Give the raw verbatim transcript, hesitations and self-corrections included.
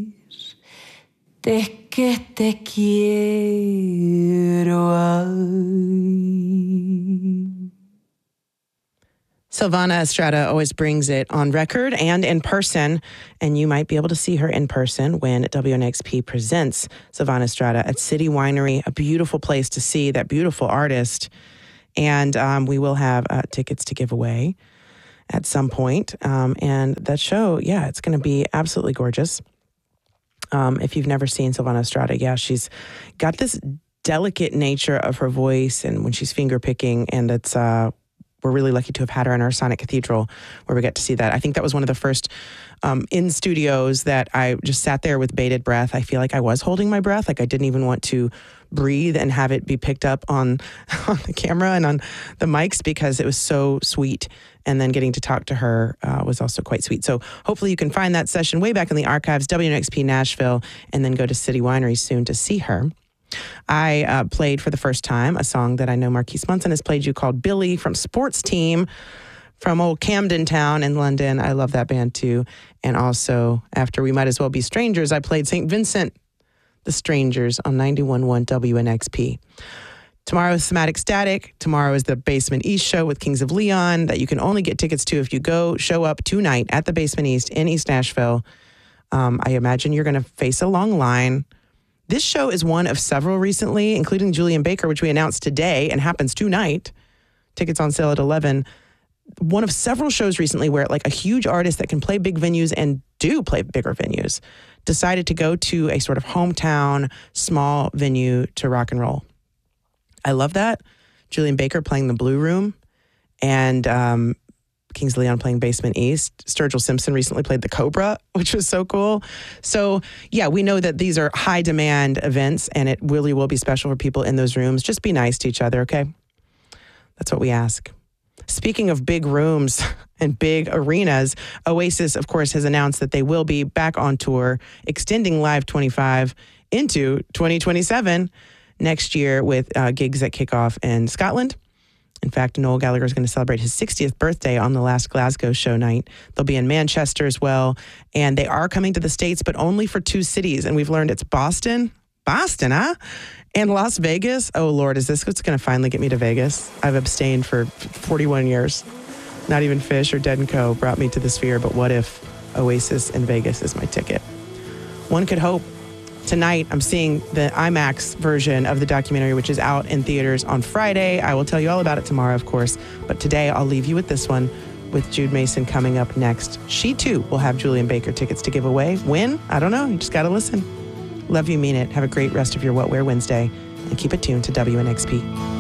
Es que te quiero ay. Silvana Estrada always brings it on record and in person, and you might be able to see her in person when W N X P presents Silvana Estrada at City Winery, a beautiful place to see that beautiful artist. And um, we will have uh, tickets to give away at some point. Um, and that show, yeah, it's going to be absolutely gorgeous. Um, if you've never seen Silvana Estrada, yeah, she's got this delicate nature of her voice and when she's finger picking, and it's... Uh, We're really lucky to have had her in our Sonic Cathedral where we get to see that. I think that was one of the first um, in studios that I just sat there with bated breath. I feel like I was holding my breath. Like I didn't even want to breathe and have it be picked up on, on the camera and on the mics because it was so sweet. And then getting to talk to her uh, was also quite sweet. So hopefully you can find that session way back in the archives, W N X P Nashville, and then go to City Winery soon to see her. I uh, played for the first time a song that I know Marquise Munson has played you called Billy from Sports Team from old Camden Town in London. I love that band too. And also, after We Might As Well Be Strangers, I played Saint Vincent, The Strangers on ninety-one point one W N X P. Tomorrow is Somatic Static. Tomorrow is the Basement East show with Kings of Leon that you can only get tickets to if you go show up tonight at the Basement East in East Nashville. Um, I imagine you're going to face a long line. This show is one of several recently, including Julian Baker, which we announced today and happens tonight. Tickets on sale at eleven. One of several shows recently where like a huge artist that can play big venues and do play bigger venues decided to go to a sort of hometown, small venue to rock and roll. I love that. Julian Baker playing the Blue Room and um, Kings of Leon playing Basement East. Sturgill Simpson recently played the Cobra, which was so cool. So, yeah, we know that these are high-demand events, and it really will be special for people in those rooms. Just be nice to each other, okay? That's what we ask. Speaking of big rooms and big arenas, Oasis, of course, has announced that they will be back on tour, extending Live twenty-five into twenty twenty-seven next year with uh, gigs that kick off in Scotland. In fact, Noel Gallagher is going to celebrate his sixtieth birthday on the last Glasgow show night. They'll be in Manchester as well. And they are coming to the States, but only for two cities. And we've learned it's Boston. Boston, huh? And Las Vegas. Oh, Lord, is this what's going to finally get me to Vegas? I've abstained for forty-one years. Not even Fish or Dead and Co. brought me to the Sphere. But what if Oasis in Vegas is my ticket? One could hope. Tonight, I'm seeing the IMAX version of the documentary, which is out in theaters on Friday. I will tell you all about it tomorrow, of course. But today, I'll leave you with this one with Jude Mason coming up next. She, too, will have Julian Baker tickets to give away. When? I don't know. You just got to listen. Love you, mean it. Have a great rest of your What Wear Wednesday. And keep it tuned to W N X P.